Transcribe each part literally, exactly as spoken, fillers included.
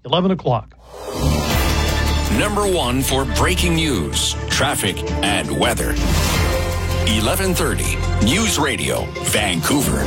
eleven o'clock. Number one for breaking news, traffic, and weather. eleven thirty News Radio, Vancouver.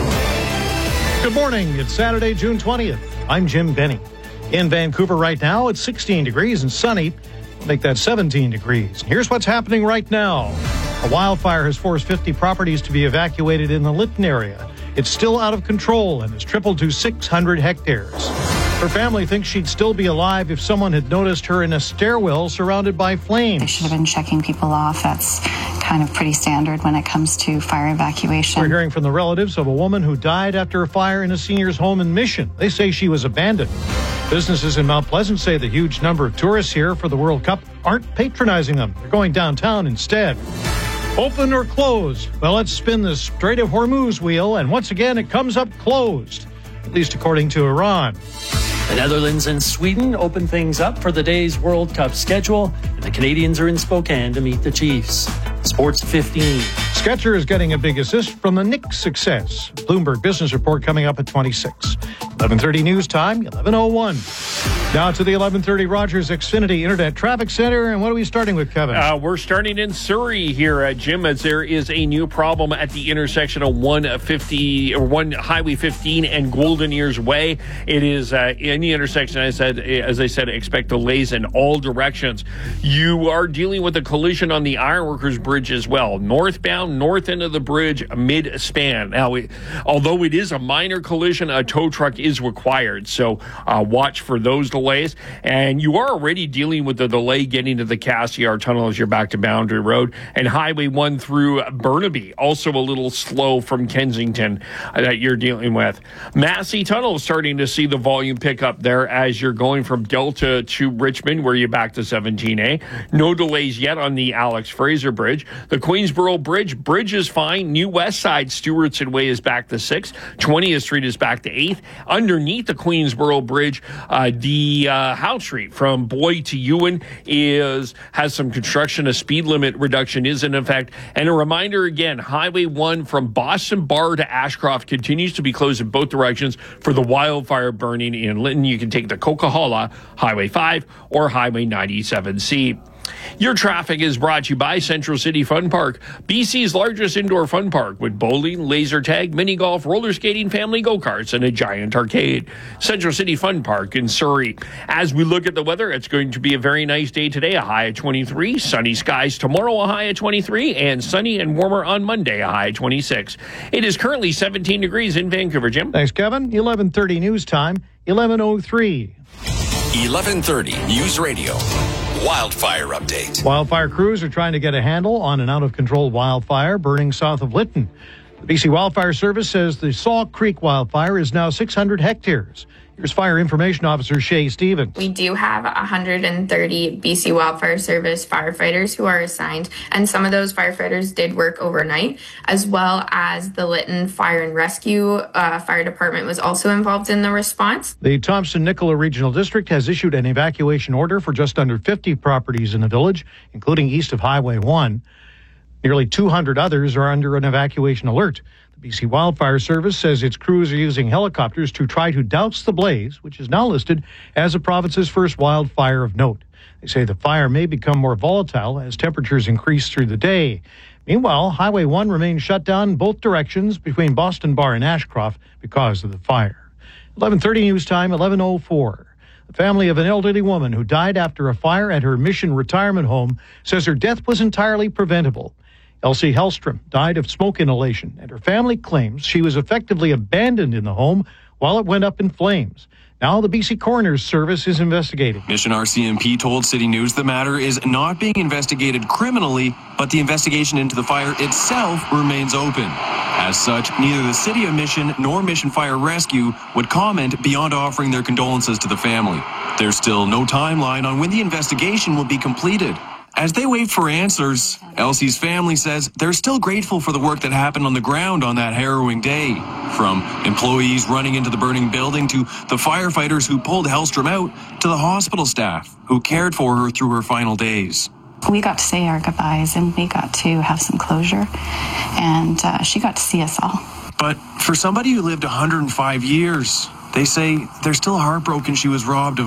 Good morning. It's Saturday, June twentieth. I'm Jim Benny. In Vancouver right now, it's sixteen degrees and sunny. We'll make that seventeen degrees. Here's what's happening right now. A wildfire has forced fifty properties to be evacuated in the Lytton area. It's still out of control and has tripled to six hundred hectares. Her family thinks she'd still be alive if someone had noticed her in a stairwell surrounded by flames. They should have been checking people off. That's kind of pretty standard when it comes to fire evacuation. We're hearing from the relatives of a woman who died after a fire in a senior's home in Mission. They say she was abandoned. Businesses in Mount Pleasant say the huge number of tourists here for the World Cup aren't patronizing them. They're going downtown instead. Open or closed? Well, let's spin the Strait of Hormuz wheel, and once again it comes up closed, at least according to Iran. The Netherlands and Sweden open things up for the day's World Cup schedule, and the Canadians are in Spokane to meet the Chiefs. Sports fifteen. Skechers is getting a big assist from the Knicks' success. Bloomberg Business Report coming up at twenty-six. eleven thirty news time, eleven oh one. Now to the eleven thirty Rogers Xfinity Internet Traffic Center. And what are we starting with, Kevin? Uh, we're starting in Surrey here, uh, Jim, as there is a new problem at the intersection of one fifty or one Highway fifteen and Golden Ears Way. It is uh, in the intersection. I said, as I said, expect delays in all directions. You are dealing with a collision on the Ironworkers Bridge as well. Northbound, north end of the bridge, mid-span. Now, it, although it is a minor collision, a tow truck is required. So uh, watch for those delays. And you are already dealing with the delay getting to the Cassiar Tunnel as you're back to Boundary Road. And Highway one through Burnaby, also a little slow from Kensington uh, that you're dealing with. Massey Tunnel starting to see the volume pick up there as you're going from Delta to Richmond, where you're back to seventeen A. No delays yet on the Alex Fraser Bridge. The Queensboro Bridge, bridge is fine. New West Side Stewartson Way is back to sixth. twentieth Street is back to eighth. Underneath the Queensboro Bridge, uh, the uh, Howe Street from Boyd to Ewan is has some construction. A speed limit reduction is in effect. And a reminder again, Highway one from Boston Bar to Ashcroft continues to be closed in both directions for the wildfire burning in Lytton. You can take the Coquihalla, Highway five, or Highway ninety-seven C. Your traffic is brought to you by Central City Fun Park, B C's largest indoor fun park with bowling, laser tag, mini golf, roller skating, family go-karts, and a giant arcade. Central City Fun Park in Surrey. As we look at the weather, it's going to be a very nice day today, a high of twenty-three. Sunny skies tomorrow, a high of twenty-three. And sunny and warmer on Monday, a high of twenty-six. It is currently seventeen degrees in Vancouver, Jim. Thanks, Kevin. eleven thirty news time, eleven oh three. eleven thirty News Radio. Wildfire update. Wildfire crews are trying to get a handle on an out-of-control wildfire burning south of Lytton. The B C Wildfire Service says the Saw Creek wildfire is now six hundred hectares. Here's Fire Information Officer Shay Stevens. We do have one hundred thirty B C Wildfire Service firefighters who are assigned, and some of those firefighters did work overnight, as well as the Lytton Fire and Rescue uh, Fire Department was also involved in the response. The Thompson-Nicola Regional District has issued an evacuation order for just under fifty properties in the village, including east of Highway one. Nearly two hundred others are under an evacuation alert. The B C Wildfire Service says its crews are using helicopters to try to douse the blaze, which is now listed as the province's first wildfire of note. They say the fire may become more volatile as temperatures increase through the day. Meanwhile, Highway one remains shut down in both directions between Boston Bar and Ashcroft because of the fire. eleven thirty news time, eleven oh four. The family of an elderly woman who died after a fire at her Mission retirement home says her death was entirely preventable. Elsie Hellstrom died of smoke inhalation, and her family claims she was effectively abandoned in the home while it went up in flames. Now the B C Coroner's Service is investigating. Mission R C M P told City News the matter is not being investigated criminally, but the investigation into the fire itself remains open. As such, neither the City of Mission nor Mission Fire Rescue would comment beyond offering their condolences to the family. There's still no timeline on when the investigation will be completed. As they wait for answers, Elsie's family says they're still grateful for the work that happened on the ground on that harrowing day. From employees running into the burning building to the firefighters who pulled Hellstrom out to the hospital staff who cared for her through her final days. We got to say our goodbyes and we got to have some closure, and uh, she got to see us all. But for somebody who lived one hundred five years, they say they're still heartbroken she was robbed of